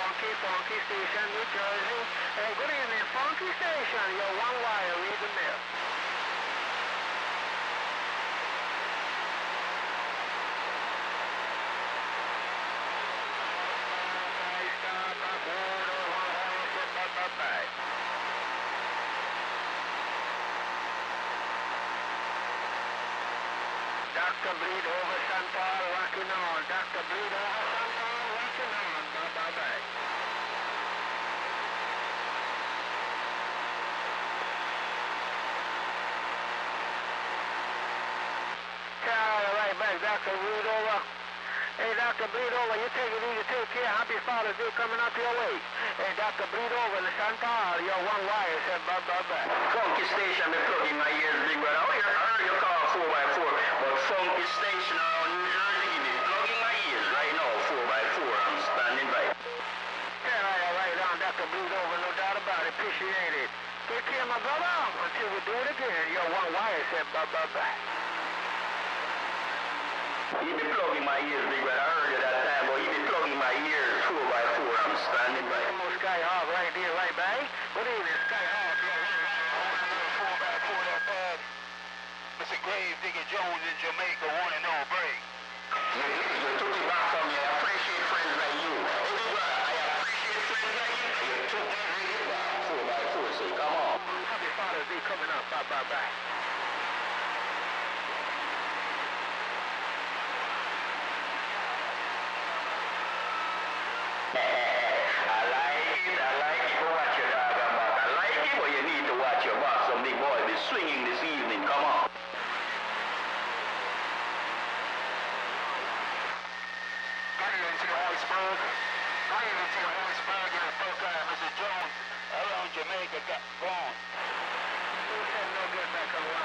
Funky Station, New Jersey. Hey, good evening, Funky Station. Yo, one wire, read the mail. Dr. Bleed over Santal, rocking on. Dr. Bleed over Santal, rocking on. Bye-bye. All right, back, Dr. Bleed over. Hey, Dr. Bleed over, you take it easy, take care. Happy Father's Day coming up your way. Hey, Dr. Bleed over in Chantal, your one wire said bye-bye. Funky Station, me plug in my ears, big brother. I heard you call 4x4, but Funky Station around New Jersey, me plug in my ears right now, 4x4. I'm standing by. All right, Dr. Bleed over, no doubt about it. Appreciate it. Take care, my brother. Until we do it again, your one wire said bye-bye. You be plugging my ears, big brother. I heard you that time, but you be plugging my ears 4x4. I'm standing by. Skyhawk right there, right by. Good evening, Skyhawk. 4x4 that bad. Mr. Grave Digger Jones in Jamaica, 1-0 break. You took it back from me. I appreciate friends like you. Hey, big brother, I appreciate friends like you. You took it back 4x4, so come on. Happy Father's Day coming up. Bye-bye. Swinging this evening, come on. Greetings to the Harrisburg. Greetings to the Harrisburg and the Buckeye, Mr. Jones, around Jamaica got gone. Who said no good back on